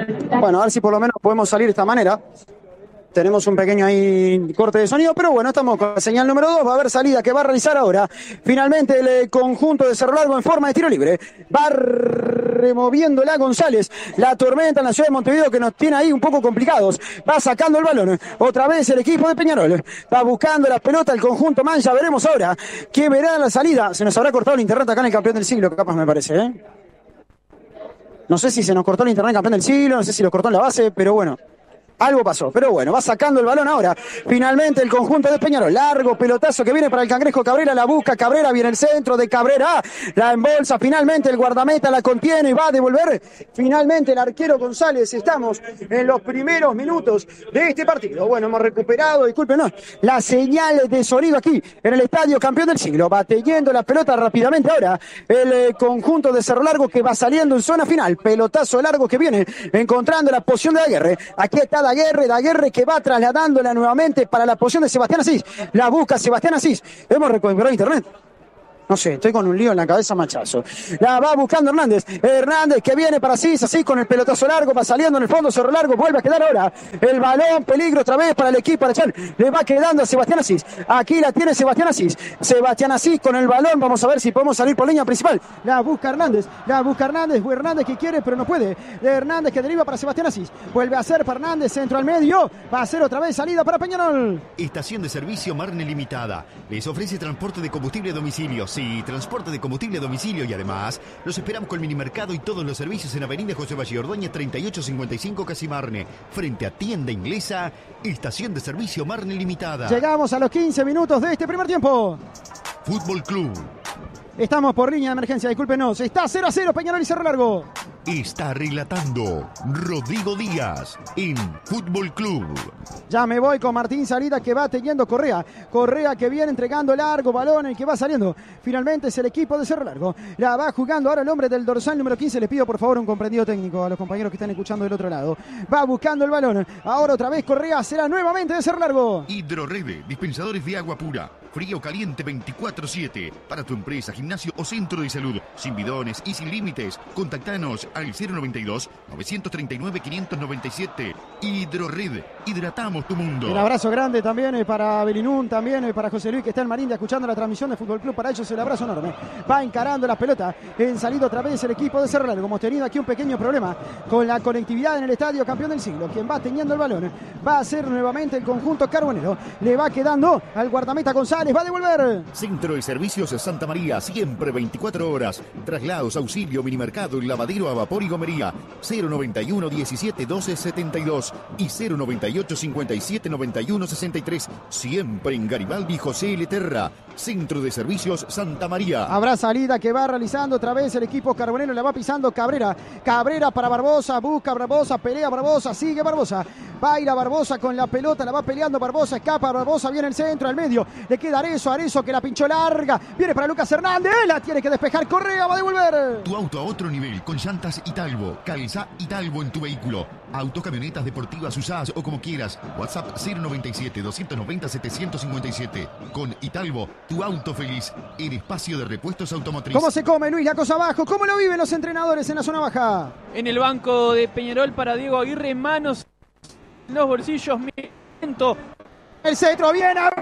Bueno, a ver si por lo menos podemos salir de esta manera. Tenemos un pequeño ahí corte de sonido, pero bueno, estamos con la señal número 2. Va a haber salida que va a realizar ahora. Finalmente el conjunto de Cerro Largo en forma de tiro libre. Va removiéndola González. La tormenta en la ciudad de Montevideo que nos tiene ahí un poco complicados. Va sacando el balón. Otra vez el equipo de Peñarol. Va buscando la pelota el conjunto Mancha. Veremos ahora qué verá la salida. Se nos habrá cortado el internet acá en el campeón del siglo, capaz me parece, ¿eh? No sé si se nos cortó el internet campeón del siglo, no sé si lo cortó en la base, pero bueno. Algo pasó, pero bueno, va sacando el balón ahora. Finalmente el conjunto de Peñarol. Largo pelotazo que viene para el Cangrejo Cabrera. La busca Cabrera, viene el centro de Cabrera. La embolsa finalmente el guardameta, la contiene y va a devolver finalmente el arquero González. Estamos en los primeros minutos de este partido. Bueno, hemos recuperado, discúlpenos, la señal de sonido aquí en el estadio campeón del siglo. Va teniendo la pelota rápidamente ahora el conjunto de Cerro Largo que va saliendo en zona final. Pelotazo largo que viene encontrando la posición de Daguerre. Aquí está Daguerre que va trasladándola nuevamente para la posición de Sebastián Asís. La busca Sebastián Asís. Hemos recuperado internet. No sé, estoy con un lío en la cabeza, machazo. La va buscando Hernández. Hernández que viene para Asís, así con el pelotazo largo, va saliendo en el fondo, Cerro Largo, vuelve a quedar ahora. El balón, peligro otra vez para el equipo Arachán. Le va quedando a Sebastián Asís. Aquí la tiene Sebastián Asís. Sebastián Asís con el balón, vamos a ver si podemos salir por línea principal. La busca Hernández Hernández que quiere, pero no puede. Hernández que deriva para Sebastián Asís. Vuelve a hacer para Hernández, centro al medio. Va a ser otra vez salida para Peñarol. Estación de servicio Marne Limitada. Les ofrece transporte de combustible a domicilio. Sí, transporte de combustible a domicilio y además los esperamos con minimercado y todos los servicios en Avenida José Valle Ordóñez 3855 Casimarne, frente a Tienda Inglesa, Estación de Servicio Marne Limitada. Llegamos a los 15 minutos de este primer tiempo. Fútbol Club. Estamos por línea de emergencia, discúlpenos. Está 0-0 Peñarol y Cerro Largo. Está relatando Rodrigo Díaz en Fútbol Club. Ya me voy con Martín Salida que va teniendo Correa. Correa que viene entregando largo balón, el que va saliendo. Finalmente es el equipo de Cerro Largo. La va jugando ahora el hombre del dorsal número 15. Le pido por favor un comprendido técnico a los compañeros que están escuchando del otro lado. Va buscando el balón. Ahora otra vez Correa será nuevamente de Cerro Largo. Hidrorrede, dispensadores de agua pura. Frío caliente 24/7. Para tu empresa, gimnasio o centro de salud. Sin bidones y sin límites. Contactanos al 092-939-597. Hidrorred. Hidratamos tu mundo. Un abrazo grande también para Belinún, también para José Luis que está en Marindia escuchando la transmisión de Fútbol Club. Para ellos el abrazo enorme. Va encarando la pelota. En salido otra vez el equipo de Cerro Largo. Hemos tenido aquí un pequeño problema con la conectividad en el estadio campeón del siglo. Quien va teniendo el balón va a ser nuevamente el conjunto carbonero. Le va quedando al guardameta González. Va a devolver. Centro de Servicios Santa María, siempre 24 horas. Traslados, auxilio, minimercado, lavadero a vapor y gomería. 091 17 12 72 y 098 57 91 63. Siempre en Garibaldi José L. Terra. Centro de Servicios Santa María. Habrá salida que va realizando otra vez el equipo carbonero. La va pisando Cabrera. Cabrera para Barbosa. Busca Barbosa. Pelea Barbosa. Sigue Barbosa. Baila Barbosa con la pelota. La va peleando Barbosa. Escapa Barbosa. Viene el centro al medio. Le queda Arezzo que la pinchó larga. Viene para Lucas Hernández. La tiene que despejar. Correa va a devolver. Tu auto a otro nivel con llantas Italbo. Calza Italbo en tu vehículo. Autos, camionetas deportivas usadas o como quieras. WhatsApp 097-290-757. Con Italbo, tu auto feliz. El espacio de repuestos automotriz. ¿Cómo se come, Luis? La cosa abajo. ¿Cómo lo viven los entrenadores en la zona baja? En el banco de Peñarol para Diego Aguirre. Manos en los bolsillos. Miento. El centro viene a...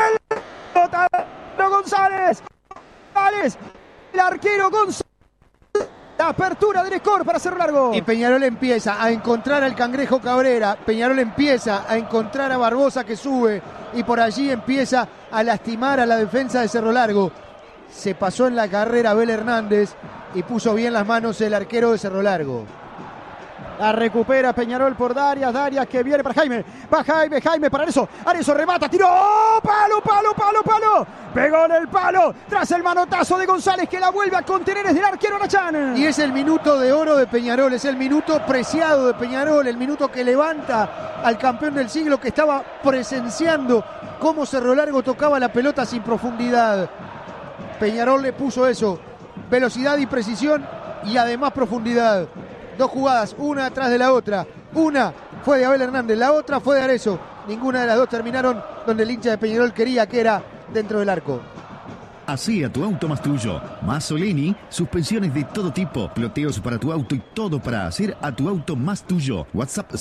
González. El arquero González. La apertura del score para Cerro Largo. Y Peñarol empieza a encontrar al Cangrejo Cabrera. Peñarol empieza a encontrar a Barbosa que sube. Y por allí empieza a lastimar a la defensa de Cerro Largo. Se pasó en la carrera Abel Hernández y puso bien las manos el arquero de Cerro Largo. La recupera Peñarol por Darias que viene para Jaime. Va Jaime para Arezzo. Arezzo remata, tiró. Palo. Pegó en el palo. Tras el manotazo de González que la vuelve a contener es del arquero Arachán. Y es el minuto de oro de Peñarol. Es el minuto preciado de Peñarol. El minuto que levanta al campeón del siglo que estaba presenciando cómo Cerro Largo tocaba la pelota sin profundidad. Peñarol le puso eso. Velocidad y precisión y además profundidad. Dos jugadas, una atrás de la otra. Una fue de Abel Hernández, la otra fue de Arezzo. Ninguna de las dos terminaron donde el hincha de Peñarol quería, que era dentro del arco. Hacé a tu auto más tuyo. Mazzoleni, suspensiones de todo tipo, ploteos para tu auto y todo para hacer a tu auto más tuyo. WhatsApp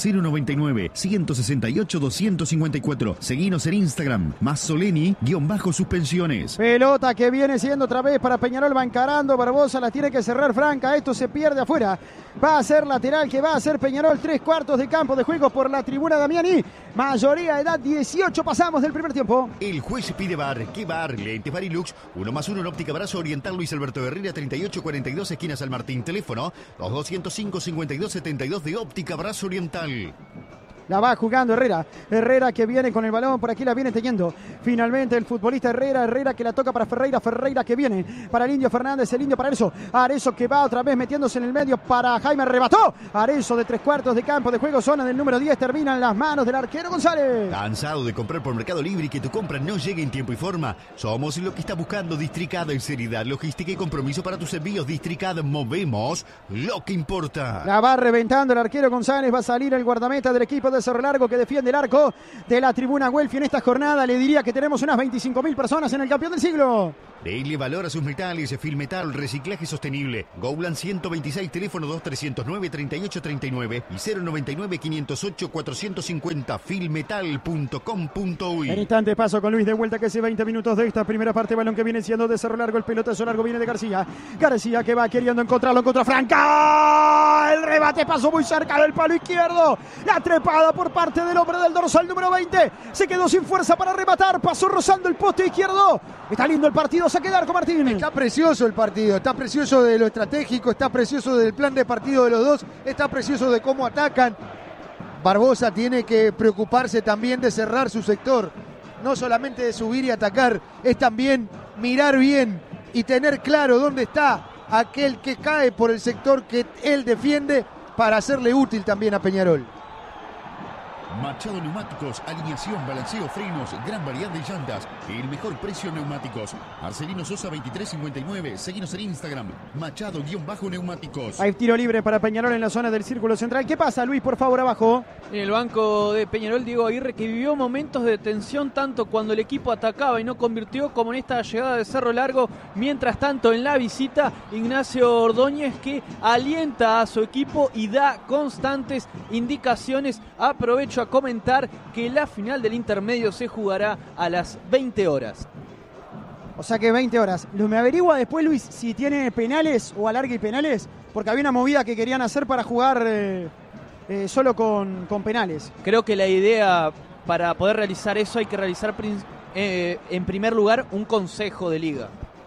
099-168-254. Seguinos en Instagram, Mazzoleni-suspensiones. Pelota que viene siendo otra vez para Peñarol, va encarando Barbosa, la tiene que cerrar Franca, esto se pierde afuera. Va a ser lateral que va a ser Peñarol, 3/4 de campo de juego por la tribuna Damiani. Mayoría de edad 18, pasamos del primer tiempo. El juez pide VAR. ¿Qué VAR? Lentes Varilux, 1+1 en óptica Brazo Oriental Luis Alberto Herrera, 3842 esquina San Martín. Teléfono 2205-5272 de óptica Brazo Oriental. La va jugando Herrera. Herrera que viene con el balón, por aquí la viene teniendo. Finalmente el futbolista Herrera que la toca para Ferreira. Ferreira que viene para el Indio Fernández, el Indio para Arezzo. Arezzo que va otra vez metiéndose en el medio para Jaime, rebató. Arezzo de 3/4 de campo de juego, zona del número 10, termina en las manos del arquero González. ¿Cansado de comprar por Mercado Libre y que tu compra no llegue en tiempo y forma? Somos lo que está buscando Districad en seriedad, logística y compromiso para tus envíos. Districad, movemos lo que importa. La va reventando el arquero González, va a salir el guardameta del equipo de Cerro Largo que defiende el arco de la tribuna Welfi en esta jornada. Le diría que tenemos unas 25.000 personas en el campeón del siglo. Dele valor a sus metales, Filmetal, reciclaje sostenible. Gowland 126, teléfono 2309-3839 y 099-508-450, filmetal.com.uy. En instante paso con Luis de vuelta, que hace 20 minutos de esta primera parte. Balón que viene siendo de Cerro Largo, el pelotazo largo viene de García. García que va queriendo encontrarlo, encontró a Franca. El rebate pasó muy cerca del palo izquierdo. La trepada por parte del hombre del dorsal número 20. Se quedó sin fuerza para rematar, pasó rozando el poste izquierdo. Está lindo el partido, saque de arco Martín. Está precioso el partido, está precioso de lo estratégico, está precioso del plan de partido de los dos, está precioso de cómo atacan. Barbosa tiene que preocuparse también de cerrar su sector, no solamente de subir y atacar, es también mirar bien y tener claro dónde está aquel que cae por el sector que él defiende para hacerle útil también a Peñarol. Machado Neumáticos, alineación, balanceo, frenos, gran variedad de llantas, el mejor precio en neumáticos. Marcelino Sosa 2359, seguinos en Instagram, Machado-Neumáticos. Hay tiro libre para Peñarol en la zona del círculo central. ¿Qué pasa, Luis, por favor, abajo? En el banco de Peñarol, Diego Aguirre, que vivió momentos de tensión tanto cuando el equipo atacaba y no convirtió, como en esta llegada de Cerro Largo. Mientras tanto, en la visita, Ignacio Ordóñez, que alienta a su equipo y da constantes indicaciones. Aprovecho a comentar que la final del intermedio se jugará a las 20 horas. O sea que 20 horas. Me averigua después, Luis, si tiene penales o alargue y penales, porque había una movida que querían hacer para jugar solo con penales. Creo que la idea para poder realizar eso hay que realizar en primer lugar un consejo de liga.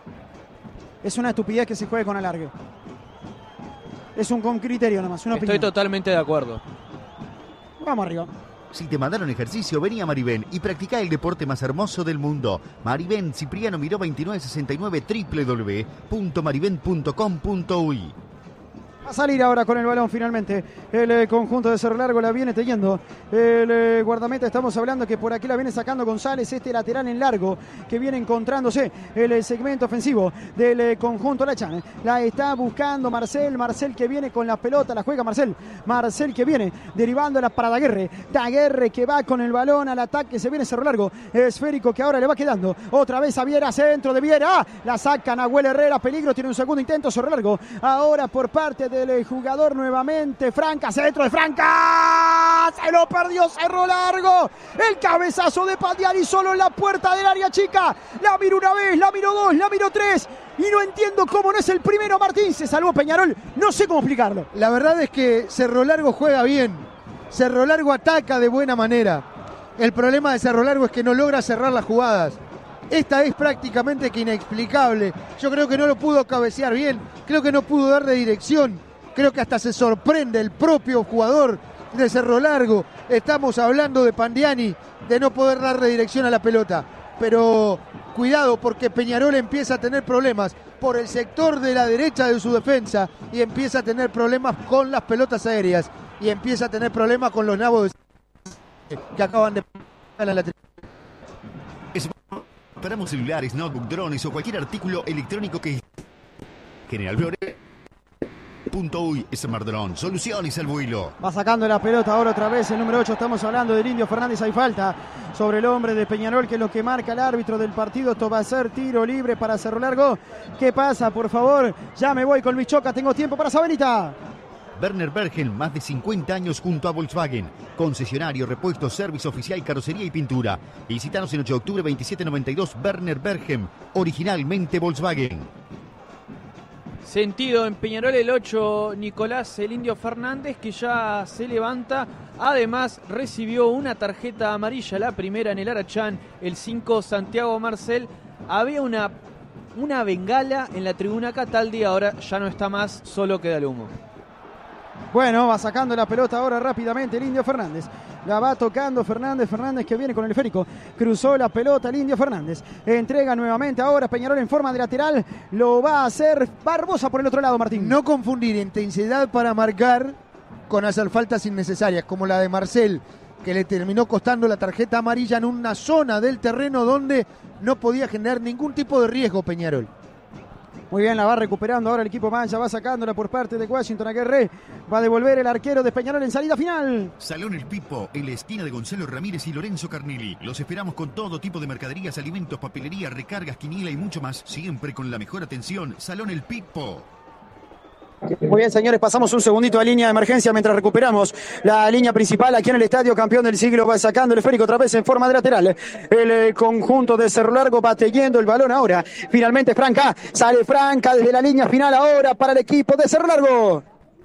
Es una estupidez que se juegue con alargue. Es un criterio nomás, una opinión. Estoy totalmente de acuerdo. Vamos arriba. Si te mandaron ejercicio, vení a Maribén y practicá el deporte más hermoso del mundo. Maribén, Cipriano Miró 2969, www.maribén.com.uy. Va a salir ahora con el balón finalmente el conjunto de Cerro Largo, la viene teniendo el guardameta. Estamos hablando que por aquí la viene sacando González, este lateral en largo que viene encontrándose el segmento ofensivo del conjunto Lachán. La está buscando Marcel que viene con la pelota, la juega Marcel que viene derivándola para Daguerre que va con el balón al ataque, se viene Cerro Largo, esférico que ahora le va quedando otra vez a Viera, centro de Viera, la saca Nahuel Herrera, peligro, tiene un segundo intento Cerro Largo, ahora por parte del jugador nuevamente, Franca, centro de Franca, se lo perdió Cerro Largo, el cabezazo de Pandiani solo en la puerta del área chica, la miro una vez, la miro dos, la miro tres, y no entiendo cómo no es el primero. Martín, se salvó Peñarol, no sé cómo explicarlo. La verdad es que Cerro Largo juega bien, Cerro Largo ataca de buena manera, el problema de Cerro Largo es que no logra cerrar las jugadas. Esta es prácticamente que inexplicable. Yo creo que no lo pudo cabecear bien, creo que no pudo darle dirección, creo que hasta se sorprende el propio jugador de Cerro Largo. Estamos hablando de Pandiani, de no poder darle dirección a la pelota. Pero cuidado, porque Peñarol empieza a tener problemas por el sector de la derecha de su defensa y empieza a tener problemas con las pelotas aéreas y empieza a tener problemas con los nabos que acaban de a la lateral. Esperamos celulares, notebook, drones o cualquier artículo electrónico que General Flores Smart.uy, Smart Drone, soluciones al vuelo. Va sacando la pelota ahora otra vez el número 8. Estamos hablando del Indio Fernández. Hay falta sobre el hombre de Peñarol, que es lo que marca el árbitro del partido. Esto va a ser tiro libre para Cerro Largo. ¿Qué pasa, por favor? Ya me voy con Luis Choca. Tengo tiempo para Sabenita. Werner Bergen, más de 50 años junto a Volkswagen. Concesionario, repuesto, servicio oficial, carrocería y pintura. Visítanos en 8 de octubre 2792, Werner Bergen, originalmente Volkswagen. Sentido en Peñarol el 8, Nicolás el Indio Fernández, que ya se levanta. Además recibió una tarjeta amarilla, la primera en el Arachán. El 5, Santiago Marcel. Había una bengala en la tribuna Cataldi, ahora ya no está más, solo queda el humo. Bueno, va sacando la pelota ahora rápidamente el Indio Fernández. La va tocando Fernández que viene con el esférico. Cruzó la pelota el Indio Fernández. Entrega nuevamente ahora Peñarol en forma de lateral. Lo va a hacer Barbosa por el otro lado, Martín. No confundir intensidad para marcar con hacer faltas innecesarias, como la de Marcel, que le terminó costando la tarjeta amarilla en una zona del terreno donde no podía generar ningún tipo de riesgo Peñarol. Muy bien, la va recuperando ahora el equipo Mancha, va sacándola por parte de Washington Aguerre. Va a devolver el arquero de Peñarol en salida final. Salón El Pipo, en la esquina de Gonzalo Ramírez y Lorenzo Carnelli. Los esperamos con todo tipo de mercaderías, alimentos, papelería, recargas, quiniela y mucho más. Siempre con la mejor atención. Salón El Pipo. Muy bien, señores, pasamos un segundito a línea de emergencia mientras recuperamos la línea principal aquí en el estadio Campeón del Siglo. Va sacando el esférico otra vez en forma de lateral. El conjunto de Cerro Largo va teniendo el balón ahora. Finalmente Franca, sale Franca desde la línea final ahora para el equipo de Cerro Largo.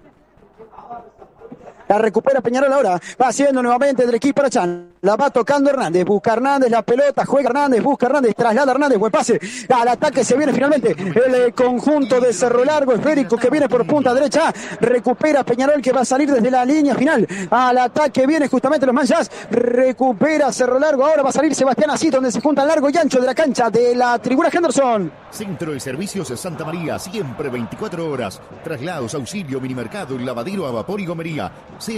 La recupera Peñarol ahora. Va haciendo nuevamente del equipo Arachán. La va tocando Hernández. Busca Hernández la pelota. Juega Hernández. Busca Hernández. Traslada Hernández. Buen pase. Al ataque se viene finalmente el conjunto de Cerro Largo. Esférico que viene por punta derecha. Recupera Peñarol que va a salir desde la línea final. Al ataque viene justamente los manchas. Recupera Cerro Largo. Ahora va a salir Sebastián Asís, donde se junta el largo y ancho de la cancha de la tribuna Henderson. Centro de Servicios Santa María. Siempre 24 horas. Traslados, auxilio, minimercado, lavadero a vapor y gomería.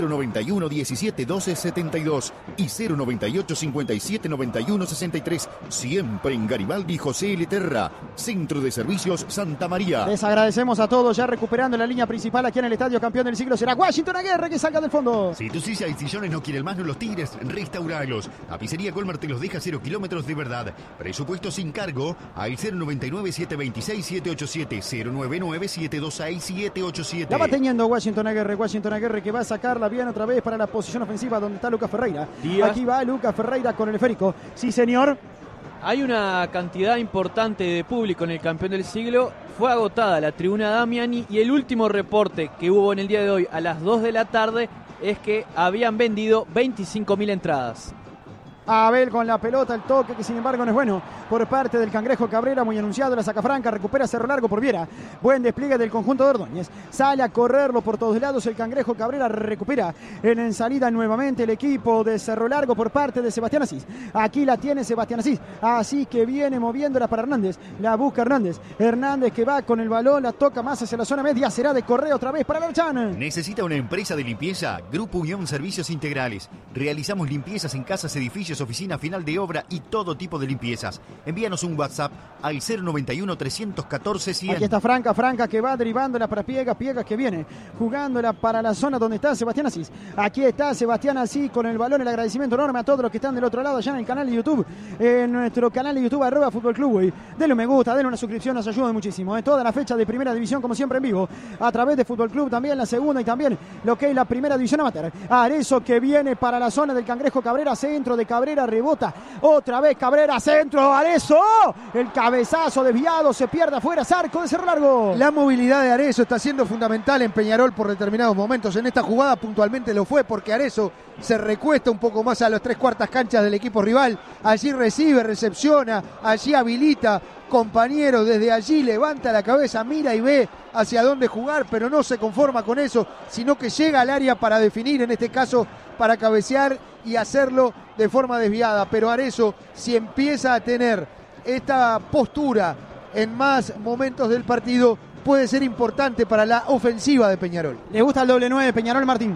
091 17 12 72 y 098 57 91 63. Siempre en Garibaldi José L. Terra. Centro de Servicios Santa María. Les agradecemos a todos, ya recuperando la línea principal aquí en el estadio Campeón del Siglo. Será Washington Aguerre que salga del fondo. Si tu silla y sillones no quieren más, no los tires, restauralos. La pizzería Colmar te los deja 0 kilómetros de verdad. Presupuesto sin cargo al 099 726 787 099 726 787. La va teniendo Washington Aguerre que va a sacarla bien otra vez para la posición ofensiva donde está Lucas Ferreira. Díaz. Aquí va Lucas Ferreira con el esférico. Sí, señor. Hay una cantidad importante de público en el Campeón del Siglo. Fue agotada la tribuna Damiani y el último reporte que hubo en el día de hoy a las 2 de la tarde es que habían vendido 25.000 entradas. Abel con la pelota, el toque que sin embargo no es bueno por parte del Cangrejo Cabrera, muy anunciado, la saca Franca, recupera Cerro Largo por Viera, buen despliegue del conjunto de Ordóñez, sale a correrlo por todos lados el Cangrejo Cabrera, recupera en salida nuevamente el equipo de Cerro Largo por parte de Sebastián Asís, aquí la tiene Sebastián Asís, así que viene moviéndola para Hernández, la busca Hernández que va con el balón, la toca más hacia la zona media, será de correo otra vez para Larchán. ¿Necesita una empresa de limpieza? Grupo Unión Servicios Integrales. Realizamos limpiezas en casas, edificios, oficina, final de obra y todo tipo de limpiezas. Envíanos un WhatsApp al 091 314 100. Aquí está Franca que va derivándola para Piegas que viene jugándola para la zona donde está Sebastián Asís. Aquí está Sebastián Asís con el balón, el agradecimiento enorme a todos los que están del otro lado allá en el canal de YouTube, en nuestro canal de YouTube @Fútbol Club Güey. Denle un me gusta, denle una suscripción, nos ayuda muchísimo. Toda la fecha de primera división como siempre en vivo a través de Fútbol Club, también la segunda y también lo que es la primera división amateur. Arezzo que viene para la zona del Cangrejo Cabrera, centro de Cabrera, rebota otra vez Cabrera, centro, Arezzo, el cabezazo desviado, se pierde afuera, Zarco de Cerro Largo. La movilidad de Arezzo está siendo fundamental en Peñarol por determinados momentos. En esta jugada puntualmente lo fue porque Arezzo se recuesta un poco más a las 3/4 canchas del equipo rival. Allí recibe, recepciona, allí habilita compañero, desde allí levanta la cabeza, mira y ve hacia dónde jugar, pero no se conforma con eso, sino que llega al área para definir, en este caso para cabecear y hacerlo de forma desviada. Pero Arezzo, si empieza a tener esta postura en más momentos del partido, puede ser importante para la ofensiva de Peñarol. ¿Le gusta el doble 9 Peñarol, Martín?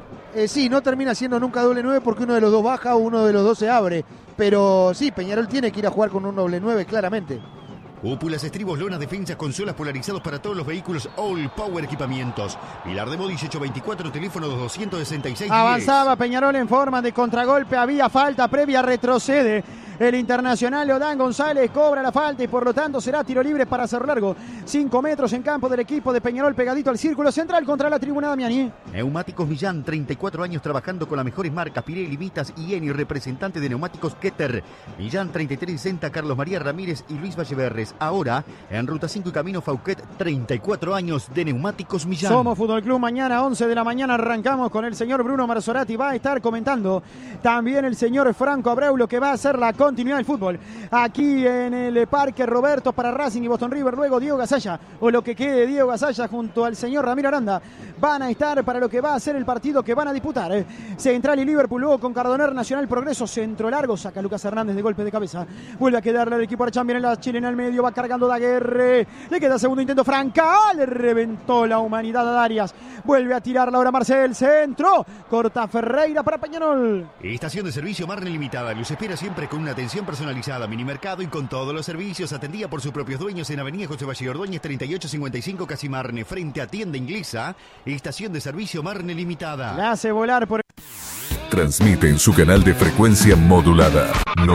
Sí, no termina siendo nunca doble 9 porque uno de los dos baja o uno de los dos se abre. Pero sí, Peñarol tiene que ir a jugar con un doble 9, claramente. Cúpulas, estribos, lonas, defensas, consolas polarizados para todos los vehículos All Power Equipamientos. Pilar de Body's 824, teléfono 266. Avanzaba Peñarol en forma de contragolpe, había falta previa, retrocede el internacional Odán González, cobra la falta y por lo tanto será tiro libre para Cerro Largo. 5 metros en campo del equipo de Peñarol pegadito al círculo central contra la tribuna Damiani. Neumáticos Millán, 34 años trabajando con las mejores marcas Pirelli, Vitas y Eni, representante de Neumáticos Keter. Millán 3360, Carlos María Ramírez y Luis Valleverres. Ahora en Ruta 5 y Camino Fauquet, 34 años de Neumáticos Millán. Somos Fútbol Club, mañana 11 de la mañana arrancamos con el señor Bruno Marzorati, va a estar comentando también el señor Franco Abreu lo que va a ser la continuidad del fútbol aquí en el Parque Roberto para Racing y Boston River. Luego Diego Gasalla, o lo que quede de Diego Gasalla junto al señor Ramiro Aranda, van a estar para lo que va a ser el partido que van a disputar Central y Liverpool. Luego con Cardoner, Nacional Progreso, centro largo, saca Lucas Hernández de golpe de cabeza, vuelve a quedarle al equipo Archán, viene la chilena al medio, va cargando Daguerre, le queda segundo intento, Franca, le reventó la humanidad a Darias, vuelve a tirarla ahora Marcel, centro, corta Ferreira para Peñarol. Estación de servicio Marne Limitada, los espera siempre con una atención personalizada, minimercado y con todos los servicios, atendida por sus propios dueños en Avenida José Valle Ordóñez 3855 Casi Marne, frente a Tienda Inglesa. Estación de servicio Marne Limitada. La hace volar por... Transmite en su canal de frecuencia modulada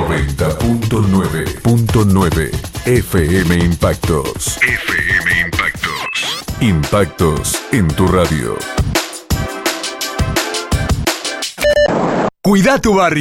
90.9.9 FM Impactos. FM Impactos. Impactos en tu radio. Cuida tu barrio.